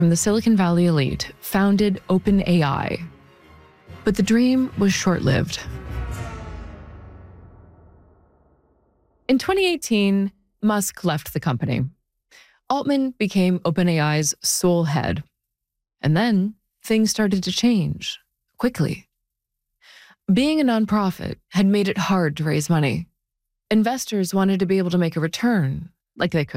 from the Silicon Valley elite founded OpenAI. But the dream was short-lived. In 2018, Musk left the company. Altman became OpenAI's sole head. And then things started to change quickly. Being a nonprofit had made it hard to raise money. Investors wanted to be able to make a return, like they could